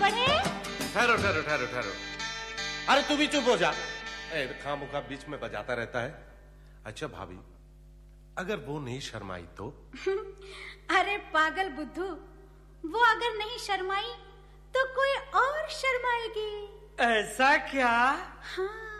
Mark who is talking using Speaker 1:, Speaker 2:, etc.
Speaker 1: बढ़े।
Speaker 2: ठहरो ठहरो ठहरो ठहरो, अरे तू भी चुप हो जा, खामोखा बीच में बजाता रहता है। अच्छा भाभी, अगर वो नहीं शर्माई तो?
Speaker 1: अरे पागल बुद्धू, वो अगर नहीं शर्माई तो कोई और शर्माएगी।
Speaker 3: ऐसा क्या?
Speaker 1: हाँ।